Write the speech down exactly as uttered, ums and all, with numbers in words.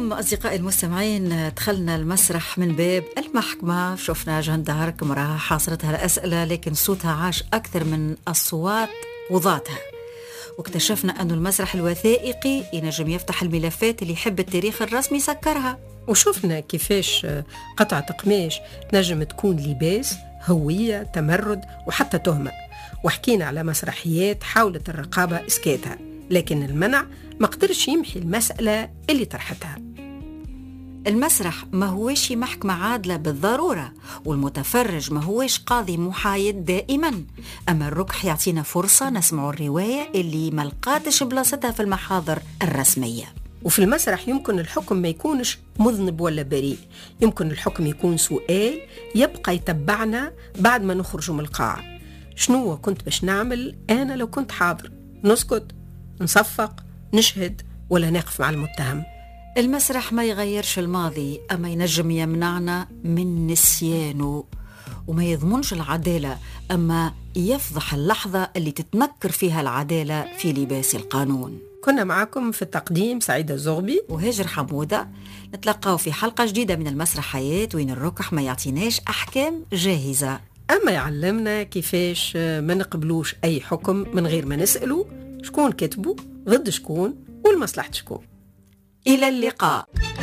اليوم أصدقائي المستمعين دخلنا المسرح من باب المحكمة. شفنا جهان دارك امرأة حاصرتها الأسئلة لكن صوتها عاش أكثر من أصوات قضاتها، واكتشفنا أن المسرح الوثائقي ينجم يفتح الملفات اللي يحب التاريخ الرسمي سكرها. وشوفنا كيفاش قطعة قماش نجم تكون لباس، هوية، تمرد وحتى تهمة. وحكينا على مسرحيات حاولت الرقابة إسكاتها، لكن المنع ما قدرش يمحي المسألة اللي طرحتها. المسرح ما هوش محكمة عادلة بالضرورة، والمتفرج ما هوش قاضي محايد دائما، أما الركح يعطينا فرصة نسمع الرواية اللي ما لقاتش بلاصتها في المحاضر الرسمية. وفي المسرح يمكن الحكم ما يكونش مذنب ولا بريء، يمكن الحكم يكون سؤال يبقى يتبعنا بعد ما نخرج من القاعة. شنو كنت باش نعمل أنا لو كنت حاضر؟ نسكت، نصفق، نشهد، ولا نقف مع المتهم؟ المسرح ما يغيرش الماضي، أما ينجم يمنعنا من نسيانه، وما يضمنش العدالة، أما يفضح اللحظة اللي تتنكر فيها العدالة في لباس القانون. كنا معكم في التقديم سعيدة الزغبي وهاجر حمودة. نتلقاو في حلقة جديدة من المسرحيات وين الركح ما يعطيناش أحكام جاهزة، أما يعلمنا كيفاش ما نقبلوش أي حكم من غير ما نسأله شكون كتبه، ضد شكون، والمصلحة شكون. إلى اللقاء.